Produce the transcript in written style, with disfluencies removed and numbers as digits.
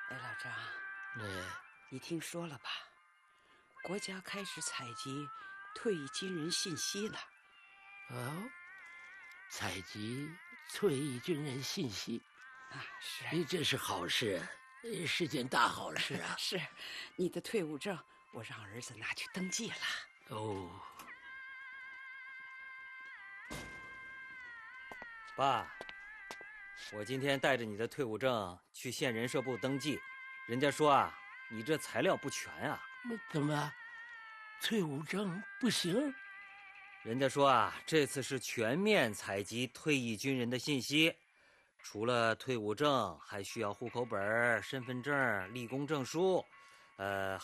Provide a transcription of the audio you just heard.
哎，老张，你听说了吧？国家开始采集退役军人信息了。 哦，采集退役军人信息啊，是， 这是好事，是件大好事啊！ 是，你的退伍证我让儿子拿去登记了。 哦， 爸，我今天带着你的退伍证去县人社部登记，人家说啊，你这材料不全啊。 怎么，退伍证不行？ 人家说啊，这次是全面采集退役军人的信息，除了退伍证，还需要户口本、身份证、立功证书，